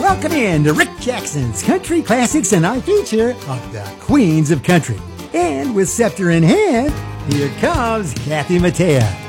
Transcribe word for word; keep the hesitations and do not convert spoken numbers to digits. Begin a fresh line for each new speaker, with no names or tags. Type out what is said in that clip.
Welcome in to Rick Jackson's Country Classics and our feature of the Queens of Country. And with scepter in hand, here comes Kathy Mattea.